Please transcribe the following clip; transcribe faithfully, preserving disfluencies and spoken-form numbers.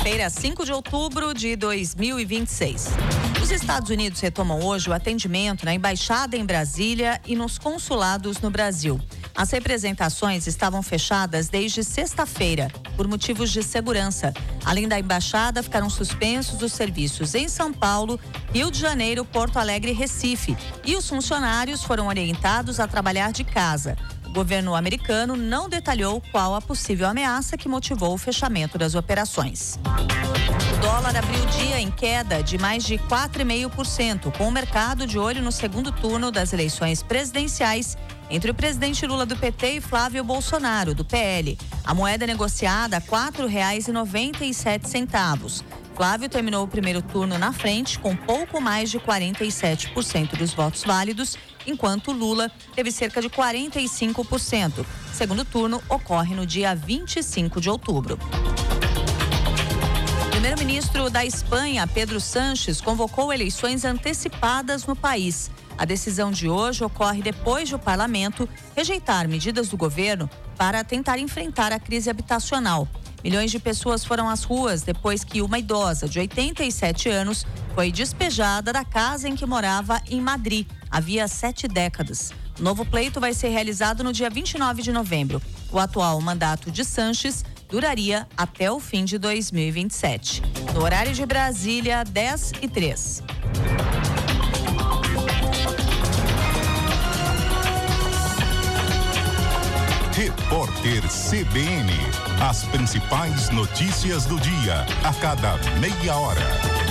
Segunda-feira, cinco de outubro de dois mil e vinte e seis. Os Estados Unidos retomam hoje o atendimento na embaixada em Brasília e nos consulados no Brasil. As representações estavam fechadas desde sexta-feira, por motivos de segurança. Além da embaixada, ficaram suspensos os serviços em São Paulo, Rio de Janeiro, Porto Alegre e Recife. E os funcionários foram orientados a trabalhar de casa. O governo americano não detalhou qual a possível ameaça que motivou o fechamento das operações. O dólar abriu o dia em queda de mais de quatro vírgula cinco por cento, com o mercado de olho no segundo turno das eleições presidenciais entre o presidente Lula do P T e Flávio Bolsonaro, do P L. A moeda negociada a quatro reais e noventa e sete centavos. Flávio terminou o primeiro turno na frente, com pouco mais de quarenta e sete por cento dos votos válidos, enquanto Lula teve cerca de quarenta e cinco por cento. O segundo turno ocorre no dia vinte e cinco de outubro. O primeiro-ministro da Espanha, Pedro Sánchez, convocou eleições antecipadas no país. A decisão de hoje ocorre depois de o parlamento rejeitar medidas do governo para tentar enfrentar a crise habitacional. Milhões de pessoas foram às ruas depois que uma idosa de oitenta e sete anos foi despejada da casa em que morava em Madrid havia sete décadas. O novo pleito vai ser realizado no dia vinte e nove de novembro. O atual mandato de Sánchez duraria até o fim de dois mil e vinte e sete. No horário de Brasília, dez e três. Repórter C B N. As principais notícias do dia, a cada meia hora.